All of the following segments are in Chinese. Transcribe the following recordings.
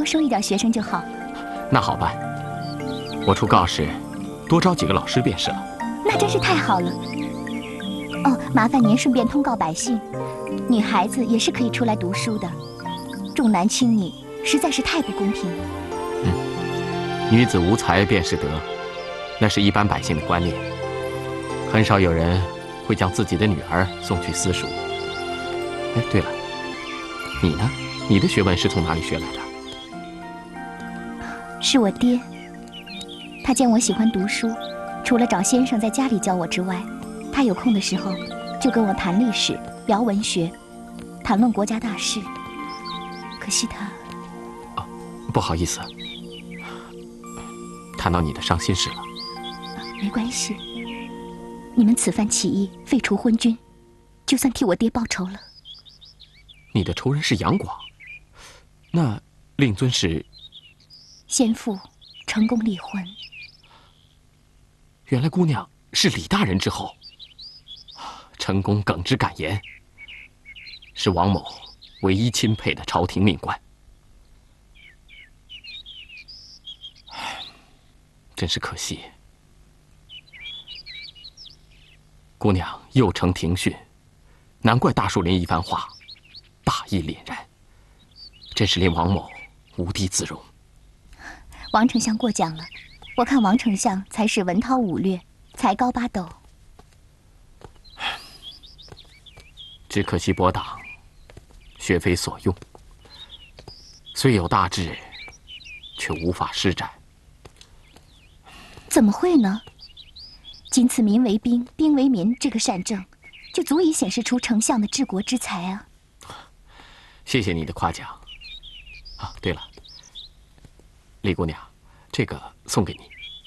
收一点学生就好。 那好办，我出告示，多招几个老师便是了。 那真是太好了。哦，麻烦您顺便通告百姓，女孩子也是可以出来读书的，重男轻女实在是太不公平。 女子无才便是德，那是一般百姓的观念，很少有人会将自己的女儿送去私塾。哎，对了，你呢？你的学问是从哪里学来的？ 是我爹，他见我喜欢读书，除了找先生在家里教我之外，他有空的时候就跟我谈历史、聊文学，谈论国家大事。可惜他…… 哦，不好意思，谈到你的伤心事了。 没关系，你们此番起义废除昏君，就算替我爹报仇了。 你的仇人是杨广，那令尊是？ 先父成功离婚。 原来姑娘是李大人之后。成功耿直敢言，是王某唯一钦佩的朝廷命官。真是可惜。姑娘又承庭训，难怪大树林一番话，大义凛然，真是令王某无地自容。 王丞相过奖了，我看王丞相才是文韬武略，才高八斗。 只可惜薄党学非所用，虽有大志，却无法施展。 怎么会呢？仅此民为兵，兵为民这个善政，就足以显示出丞相的治国之才啊！ 谢谢你的夸奖。啊，对了，李姑娘，这个送给你。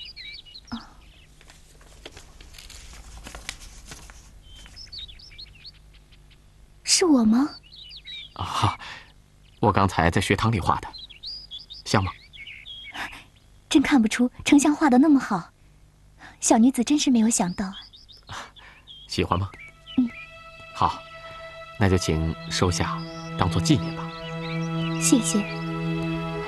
是我吗？ 啊，我刚才在学堂里画的，像吗？ 真看不出丞相画的那么好，小女子真是没有想到。 喜欢吗？好，那就请收下，当做纪念吧。 谢谢。